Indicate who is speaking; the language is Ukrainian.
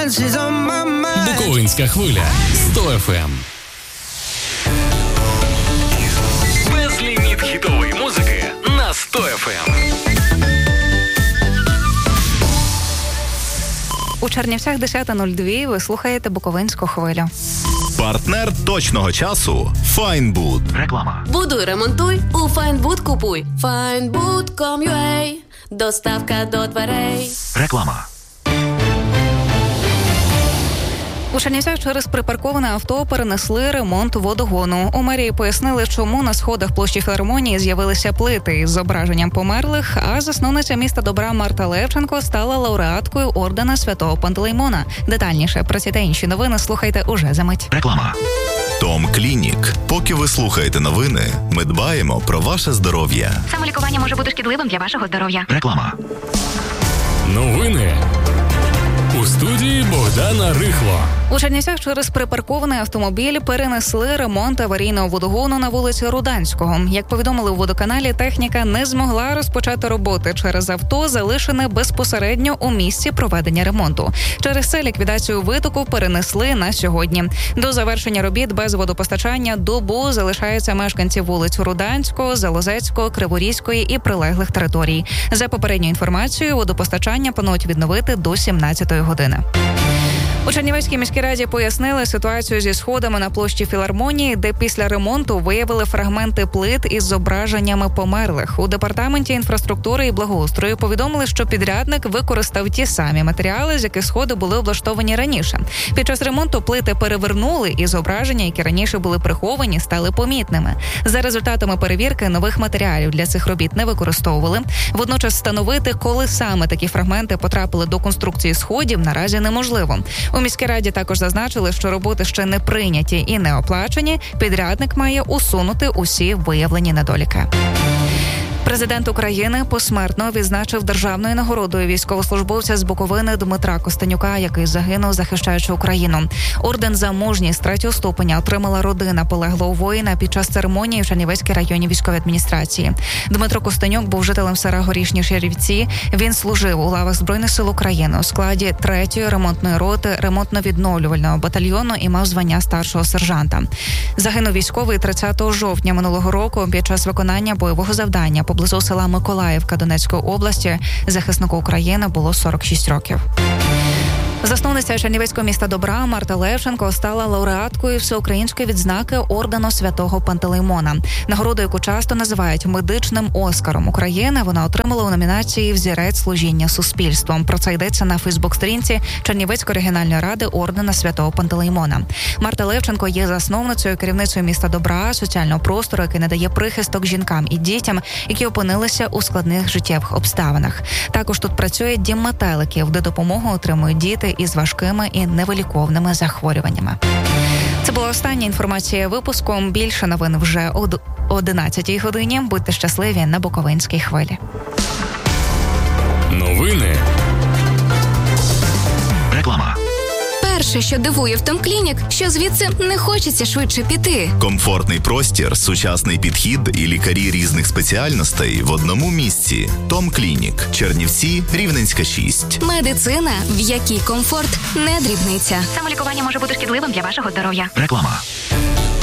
Speaker 1: she's on my mind.
Speaker 2: Буковинська хвиля 100 FM. Безліміт хітової музики на 100 FM.
Speaker 3: У Чернівцях 10:02 ви слухаєте Буковинську хвилю.
Speaker 4: Партнер точного часу – Файнбуд.
Speaker 5: Реклама.
Speaker 6: Будуй, ремонтуй, у Файнбуд купуй. Findbood.com.ua. Доставка до дверей.
Speaker 5: Реклама.
Speaker 3: У Чернівцях через припарковане авто перенесли ремонт водогону. У мерії пояснили, чому на сходах площі Філармонії з'явилися плити із зображенням померлих, а засновниця міста добра Марта Левченко стала лауреаткою ордена Святого Пантелеймона. Детальніше про ці та інші новини слухайте уже за мить.
Speaker 5: Реклама.
Speaker 4: Том Клінік. Поки ви слухаєте новини, ми дбаємо про ваше здоров'я.
Speaker 7: Самолікування може бути шкідливим для вашого здоров'я.
Speaker 5: Реклама.
Speaker 2: Новини. У студії Богдана Рихло.
Speaker 3: У Чернівцях через припаркований автомобіль перенесли ремонт аварійного водогону на вулиці Руданського. Як повідомили у водоканалі, техніка не змогла розпочати роботи через авто, залишене безпосередньо у місці проведення ремонту. Через це ліквідацію витоку перенесли на сьогодні. До завершення робіт без водопостачання добу залишаються мешканці вулиць Руданського, Залозецького, Криворізької і прилеглих територій. За попередньою інформацією, водопостачання планують відновити до 17-ї години. У Чернівецькій міській раді пояснили ситуацію зі сходами на площі Філармонії, де після ремонту виявили фрагменти плит із зображеннями померлих. У департаменті інфраструктури і благоустрою повідомили, що підрядник використав ті самі матеріали, з яких сходи були облаштовані раніше. Під час ремонту плити перевернули, і зображення, які раніше були приховані, стали помітними. За результатами перевірки нових матеріалів для цих робіт не використовували. Водночас встановити, коли саме такі фрагменти потрапили до конструкції сходів, наразі неможливо. У міській раді також зазначили, що роботи ще не прийняті і не оплачені. Підрядник має усунути усі виявлені недоліки. Президент України посмертно відзначив державною нагородою військовослужбовця з Буковини Дмитра Костенюка, який загинув, захищаючи Україну. Орден за мужність 3-го ступеня отримала родина полеглого воїна під час церемонії в Чернівецькій районній військовій адміністрації. Дмитро Костенюк був жителем села Горішні Шерівці. Він служив у лавах Збройних сил України у складі 3-ї ремонтної роти ремонтно-відновлювального батальйону і мав звання старшого сержанта. Загинув військовий 30 жовтня минулого року під час виконання бойового завдання поблизу села Миколаївка Донецької області. Захиснику України було 46 років. Засновниця Чернівецького міста добра Марта Левченко стала лауреаткою всеукраїнської відзнаки ордену Святого Пантелеймона. Нагороду, яку часто називають медичним Оскаром України, вона отримала у номінації «Взірець служіння суспільством». Про це йдеться на Фейсбук-сторінці Чернівецької регіональної ради ордена Святого Пантелеймона. Марта Левченко є засновницею, керівницею міста добра, соціального простору, який надає прихисток жінкам і дітям, які опинилися у складних життєвих обставинах. Також тут працює дім метеликів, де допомогу отримують діти із важкими і невиліковними захворюваннями. Це була остання інформація випуску. Більше новин вже о 11-й годині. Будьте щасливі на Буковинській хвилі.
Speaker 2: Новини.
Speaker 5: Реклама.
Speaker 8: Перше, що дивує в Том Клінік, що звідси не хочеться швидше піти.
Speaker 4: Комфортний простір, сучасний підхід і лікарі різних спеціальностей в одному місці. Том Клінік. Чернівці, Рівненська, 6.
Speaker 8: Медицина, в якій комфорт не дрібниця.
Speaker 7: Самолікування може бути шкідливим для вашого здоров'я.
Speaker 5: Реклама.